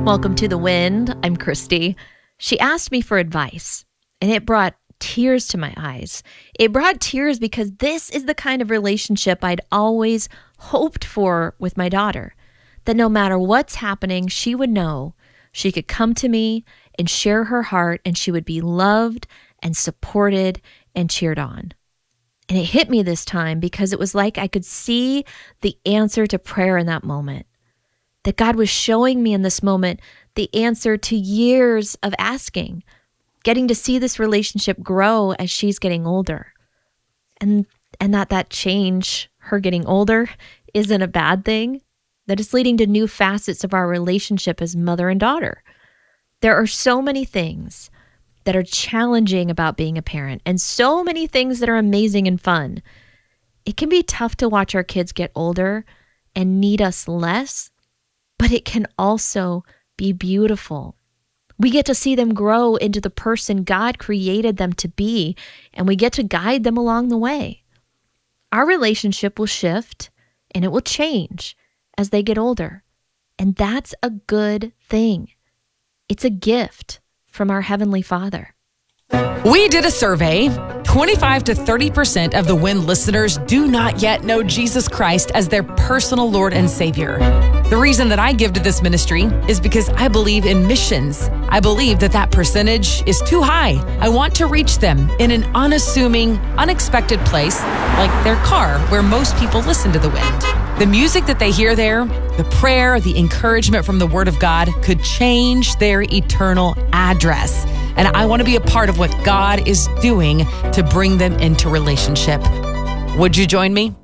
Welcome to The Wind. I'm Christy. She asked me for advice, and it brought tears to my eyes. It brought tears because this is the kind of relationship I'd always hoped for with my daughter, that no matter what's happening, she would know she could come to me and share her heart, and she would be loved and supported and cheered on. And it hit me this time because it was like I could see the answer to prayer in that moment. That God was showing me in this moment the answer to years of asking, getting to see this relationship grow as she's getting older. And that change, her getting older, isn't a bad thing, that it's leading to new facets of our relationship as mother and daughter. There are so many things that are challenging about being a parent and so many things that are amazing and fun. It can be tough to watch our kids get older and need us less, but it can also be beautiful. We get to see them grow into the person God created them to be, and we get to guide them along the way. Our relationship will shift and it will change as they get older, and that's a good thing. It's a gift from our Heavenly Father. We did a survey. 25 to 30% of the Wind listeners do not yet know Jesus Christ as their personal Lord and Savior. The reason that I give to this ministry is because I believe in missions. I believe that percentage is too high. I want to reach them in an unassuming, unexpected place like their car, where most people listen to The Wind. The music that they hear there, the prayer, the encouragement from the Word of God could change their eternal address. And I want to be a part of what God is doing to bring them into relationship. Would you join me?